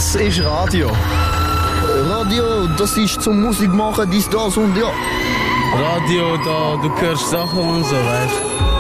Das ist Radio. Radio, das ist zum Musik machen, dies, das und ja. Radio, da, du hörst Sachen und so, weißt du.